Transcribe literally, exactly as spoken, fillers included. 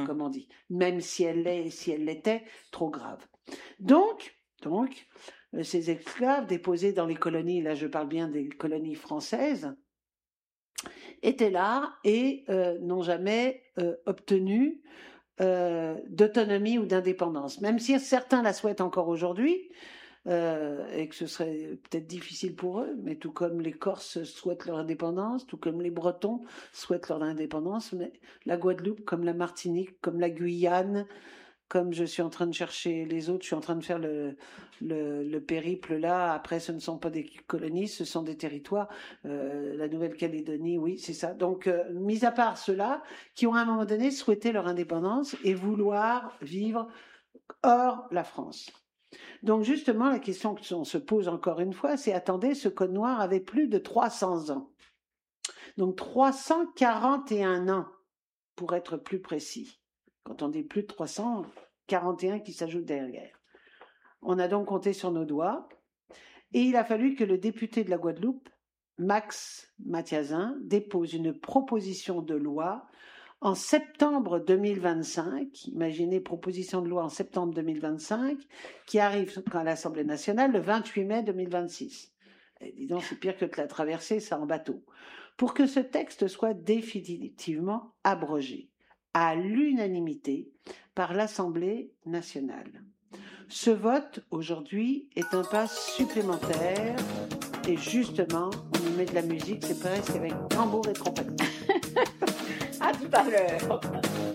mmh. comme on dit, même si elle l'est, si elle l'était, trop grave. Donc, donc, euh, ces esclaves déposés dans les colonies, là je parle bien des colonies françaises, étaient là et euh, n'ont jamais euh, obtenu euh, d'autonomie ou d'indépendance. Même si certains la souhaitent encore aujourd'hui, euh, et que ce serait peut-être difficile pour eux, mais tout comme les Corses souhaitent leur indépendance, tout comme les Bretons souhaitent leur indépendance, mais la Guadeloupe, comme la Martinique, comme la Guyane, comme je suis en train de chercher les autres, je suis en train de faire le, le, le périple là. Après, ce ne sont pas des colonies, ce sont des territoires. Euh, la Nouvelle-Calédonie, oui, c'est ça. Donc, euh, mis à part ceux-là, qui ont à un moment donné souhaité leur indépendance et vouloir vivre hors la France. Donc, justement, la question qu'on se pose encore une fois, c'est, attendez, ce code noir avait plus de trois cents ans. Donc, trois cent quarante et un ans, pour être plus précis. Quand on dit plus de trois cent quarante et un qui s'ajoutent derrière. On a donc compté sur nos doigts. Et il a fallu que le député de la Guadeloupe, Max Mathiazin, dépose une proposition de loi en septembre deux mille vingt-cinq. Imaginez, proposition de loi en septembre deux mille vingt-cinq, qui arrive à l'Assemblée nationale le vingt-huit mai deux mille vingt-six. Et dis donc, c'est pire que de la traversée, ça en bateau. Pour que ce texte soit définitivement abrogé à l'unanimité par l'Assemblée nationale. Ce vote, aujourd'hui, est un pas supplémentaire et justement, on y met de la musique, c'est presque avec tambour et trompette. À tout à l'heure.